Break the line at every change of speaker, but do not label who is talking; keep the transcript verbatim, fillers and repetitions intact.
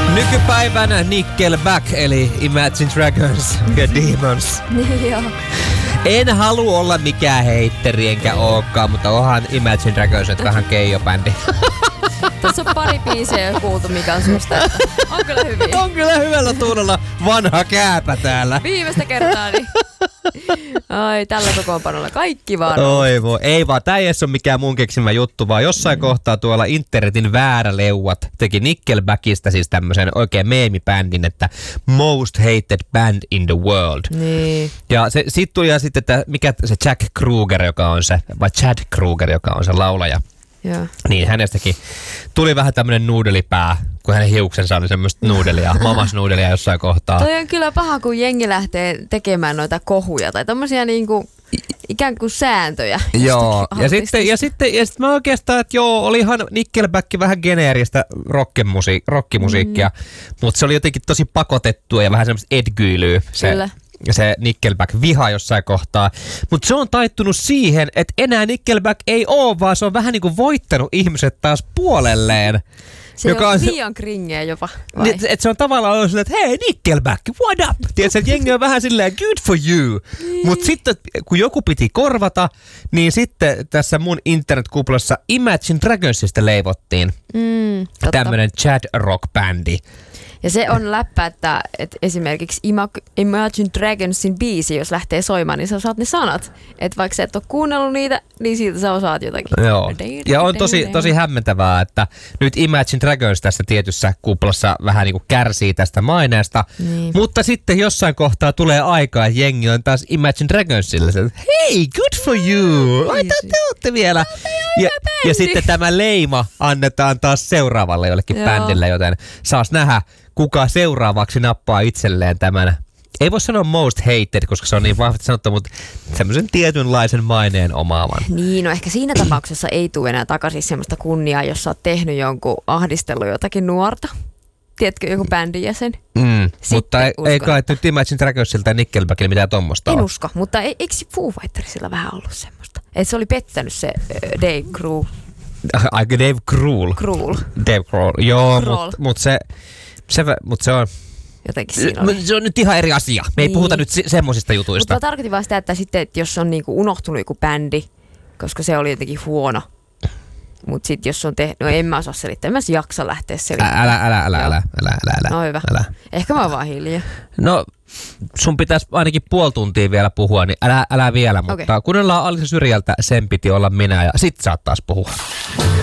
Nykypäivänä Nickelback eli Imagine Dragons ja Demons.
Niin joo.
En halua olla mikään heitteri enkä ookaan, mutta onhan Imagine Dragons nyt vähän keijobändi.
Tässä on pari biisiä jo kuultu, mikä on susta. On kyllä hyvin.
On kyllä hyvällä tunnolla vanha kääpä täällä.
Viimeistä kertaa, niin. Ai, tällä kokoonpanolla kaikki vaan.
Oi voi. Ei vaan, tää ei edes ole mikään mun keksimä juttu, vaan jossain mm. kohtaa tuolla internetin vääräleuat teki Nickelbackista siis tämmösen oikein meemibändin, että Most Hated Band in the World.
Niin.
Ja se, sit tuli ja sitten, että mikä se Jack Kruger, joka on se, vai Chad Kruger, joka on se laulaja.
Joo.
Niin hänestäkin tuli vähän tämmönen nuudelipää, kun hänen hiuksensa oli semmoista nuudelia, mamas nuudelia jossain kohtaa.
Toi on kyllä paha, kun jengi lähtee tekemään noita kohuja tai tommosia niinku ikään kuin sääntöjä.
Joo, ja sitten, ja sitten ja sitten mä oikeastaan, että joo, olihan Nickelback vähän geneeristä rockimusi- rockimusiikkia, mm. mutta se oli jotenkin tosi pakotettua ja vähän semmoista edgyilyä.
Kyllä.
Se Nickelback viha jossain kohtaa. Mutta se on taittunut siihen, että enää Nickelback ei oo, vaan se on vähän niin kuin voittanut ihmiset taas puolelleen.
Se joka on liian kringeä jopa.
Et, et se on tavallaan ollut silleen, että hei Nickelback, what up? Tiedätkö, että jengi on vähän silleen good for you. Niin. Mutta sitten kun joku piti korvata, niin sitten tässä mun internetkuplassa Imagine Dragonsista leivottiin
mm,
tämmönen Chad Rock-bändi.
Ja se on läppä, että, että esimerkiksi Imagine Dragonsin biisi, jos lähtee soimaan, niin sä osaat ne sanat. Että vaikka sä et ole kuunnellut niitä, niin siitä sä osaat jotakin.
Joo. Ja on tosi, tosi hämmentävää, että nyt Imagine Dragons tässä tietyssä kuplassa vähän niin kuin kärsii tästä maineesta. Niin. Mutta sitten jossain kohtaa tulee aikaa, että jengi on taas Imagine Dragonsille. Hei, good for you! Ai, te ootte vielä. Ja, ja sitten tämä leima annetaan taas seuraavalle jollekin Joo. bändille, joten saas nähdä, kuka seuraavaksi nappaa itselleen tämän. Ei voi sanoa most hated, koska se on niin vahvasti sanottu, mutta semmoisen tietynlaisen maineen omaavan.
Niin, no ehkä siinä tapauksessa ei tule enää takaisin semmoista kunniaa, jos sä oot tehnyt jonkun ahdistellut jotakin nuorta. Tiedätkö, joku bändin jäsen?
Mm, mutta ei, ei kai nyt Imagine Dragonsilta ja Nickelbackilla mitään tommosta
En
ole.
usko, mutta e, eikö Foo Fightersilla vähän ollut semmoista? Että se oli pettänyt se uh, Dave Grohl.
Aika Dave Grohl.
Grohl.
Dave Grohl, joo, mutta mut se, se, mut se on...
Jotenkin siinä oli.
Se on nyt ihan eri asia. Me niin. ei puhuta nyt se, semmoisista jutuista.
Mutta tarkoitin vaan sitä, että, sitten, että jos on niinku unohtunut joku bändi, koska se oli jotenkin huono. Mutta sitten jos on tehnyt, no en mä osaa selittää, en mä jaksa lähteä selittämään.
Älä, älä, älä, älä, älä, älä, älä.
No hyvä.
Älä.
Ehkä mä oon vaan hiljaa.
No, sun pitäisi ainakin puoli tuntia vielä puhua, niin älä, älä vielä, mutta okay. Kuunnellaan Alisa Syrjältä Sen piti olla minä ja sit saat taas puhua.